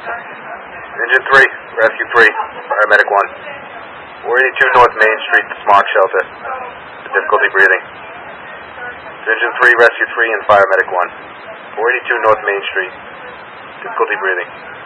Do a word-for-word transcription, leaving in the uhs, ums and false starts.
Engine three, Rescue three, Paramedic one. four eighty-two North Main Street, the Smog Shelter. Difficulty breathing. Engine three, Rescue three, and Paramedic one. four eighty-two North Main Street. Difficulty breathing.